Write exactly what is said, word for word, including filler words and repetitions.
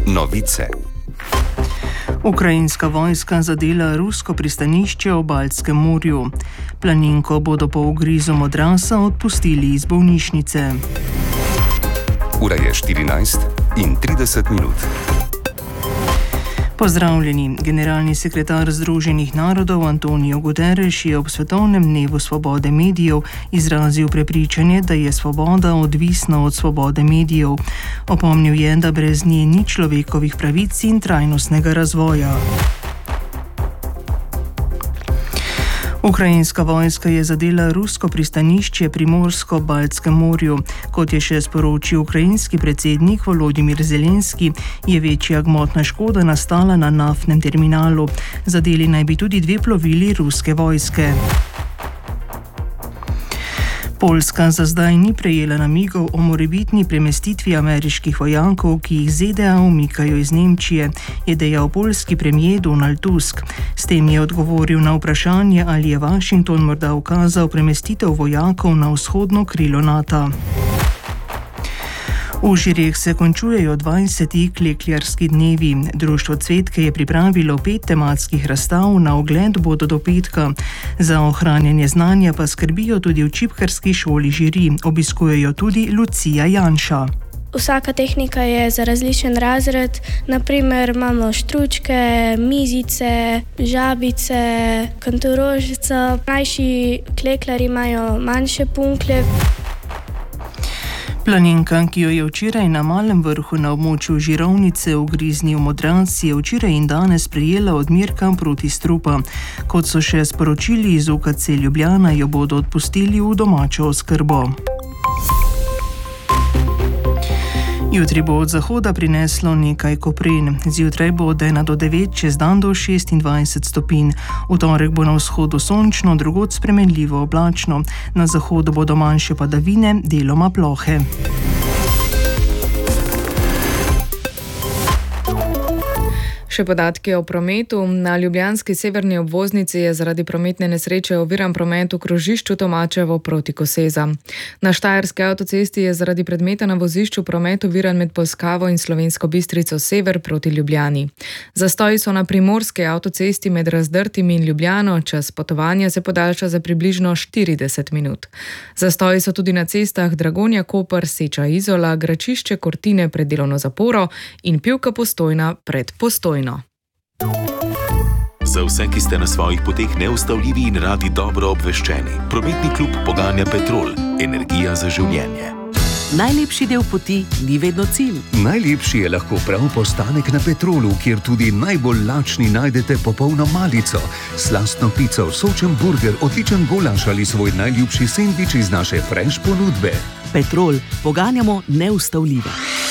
Novice. Ukrajinska vojska zadela rusko pristanišče v Baltskem morju. Planinko bodo po ugrizu modrasa odpustili iz bolnišnice. Ura je štirinajst in trideset minut. Pozdravljeni. Generalni sekretar Združenih narodov Antonio Guterres je ob Svetovnem dnevu svobode medijev izrazil prepričanje, da je svoboda odvisna od svobode medijev. Opomnil je, da brez nje ni človekovih pravic in trajnostnega razvoja. Ukrajinska vojska je zadela rusko pristanišče Primorsko v Baltskem morju. Kot je še sporočil ukrajinski predsednik Volodimir Zelenski, je večja gmotna škoda nastala na naftnem terminalu. Zadeli naj bi tudi dve plovili ruske vojske. Poljska za zdaj ni prejela namigov o morebitni premestitvi ameriških vojakov, ki jih Z D A umikajo iz Nemčije, je dejal poljski premier Donald Tusk. S tem je odgovoril na vprašanje, ali je Washington morda ukazal premestitev vojakov na vzhodno krilo Nata. V Žireh se končujejo dvajseti klekljarski dnevi. Društvo Cvetke je pripravilo pet tematskih razstav, na ogled bodo do petka. Za ohranjanje znanja pa skrbijo tudi v čipkarski šoli Žiri. Obiskujejo tudi Lucija Janša. Vsaka tehnika je za različen razred. Naprimer imamo štručke, mizice, žabice, kantorožico. Mlajši kleklari imajo manjše punkle. Planinka, ki jo je včeraj na Malem vrhu na območju Žirovnice ugriznil modrac, je včeraj in danes prejela odmerka proti strupa. Kot so še sporočili iz U K C Ljubljana, jo bodo odpustili v domačo oskrbo. Jutri bo od zahoda prineslo nekaj kopren. Zjutraj bo od ena do devet, čez dan do šestindvajset stopinj. V torek bo na vzhodu sončno, drugod spremenljivo oblačno. Na zahodu bodo manjše padavine, deloma plohe. Še podatki o prometu. Na ljubljanski severni obvoznici je zaradi prometne nesreče oviran promet v krožišču Tomačevo proti Kosezam. Na štajerski avtocesti je zaradi predmeta na vozišču promet oviran med Polskavo in Slovensko Bistrico sever proti Ljubljani. Zastoji so na primorski avtocesti med Razdrtim in Ljubljano, čas potovanja se podaljša za približno štirideset minut. Zastoji so tudi na cestah Dragonja-Koper, Seča-Izola, Gračišče Kortine pred delovno zaporo in Pivka-Postojna pred Postojno. Za vse, ki ste na svojih poteh neustavljivi in radi dobro obveščeni, prometni klub poganja Petrol, energija za življenje. Najlepši del poti ni vedno cilj. Najlepši je lahko prav postanek na Petrolu, kjer tudi najbolj lačni najdete popolno malico, slastno pico, sočen burger, odličen golaš ali svoj najljubši sendvič iz naše fresh ponudbe. Petrol, poganjamo neustavljive.